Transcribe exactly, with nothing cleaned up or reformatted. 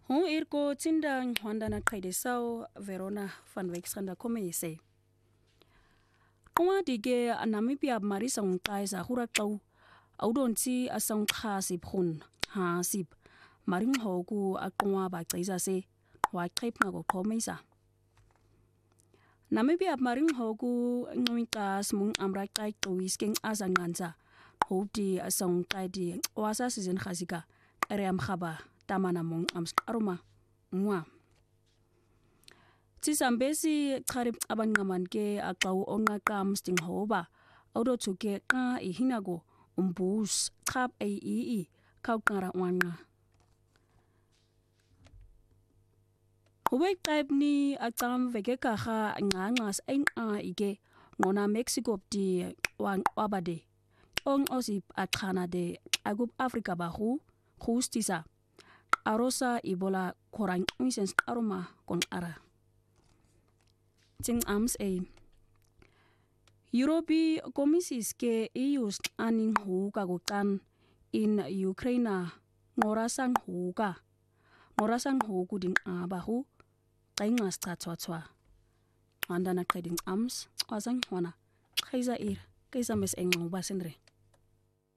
Ho irko tinda ngwanda na qaidesau Verona van Wyksanda komese. Kwa dige Namibia marisa ngqaisa huraqaw awdonti asang khasib khun ha sib maring hoku aqwa ba qaisa se wa qep ngago komesa. Namibia maring hoku ngwiqas mung amra qai qwis king azanganza hoti asang qaidi wasa season khazika ariam khaba tamana mong ams aroma mwa Tisambesi qarib abangaman ke aqaw onqaqam sting hoba awdo thuke qa ihinago umbus qap ai i kawqara wanqa Huwai qaibni aqam veke kaha nganqas ainqa ike ngona Mexico di wan wabade ong osip aqhana de agub Afrika bahu khustisa Arosa ibola korang misens aroma kon ara. Ting ams e. Europe komisis ke E U's aning hu kagutan in Ukraine ngorasang hu ka. Ngorasang hu kuding abahu qaingas tatwatwa. Anda na trading ams wasang wana. Kaisa ir kaisa mes engong basendre.